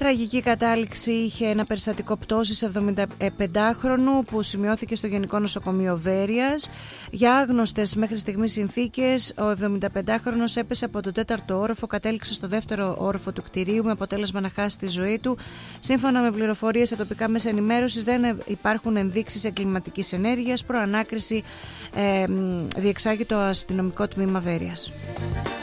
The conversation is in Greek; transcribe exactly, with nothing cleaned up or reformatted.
Τραγική κατάληξη είχε ένα περιστατικό πτώσης εβδομηνταπεντάχρονου που σημειώθηκε στο Γενικό Νοσοκομείο Βέρειας. Για άγνωστες μέχρι στιγμής συνθήκες, ο εβδομηνταπεντάχρονος έπεσε από τον τέταρτο όροφο, κατέληξε στο δεύτερο όροφο του κτηρίου με αποτέλεσμα να χάσει τη ζωή του. Σύμφωνα με πληροφορίες σε τοπικά μέσα ενημέρωσης, δεν υπάρχουν ενδείξεις εγκληματικής ενέργειας. Προανάκριση ε, διεξάγει το αστυνομικό τμήμα Βέρειας.